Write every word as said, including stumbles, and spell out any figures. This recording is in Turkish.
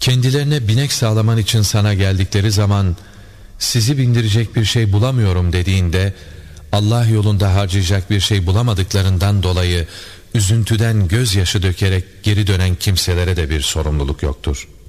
Kendilerine binek sağlaman için sana geldikleri zaman sizi bindirecek bir şey bulamıyorum dediğinde Allah yolunda harcayacak bir şey bulamadıklarından dolayı üzüntüden gözyaşı dökerek geri dönen kimselere de bir sorumluluk yoktur.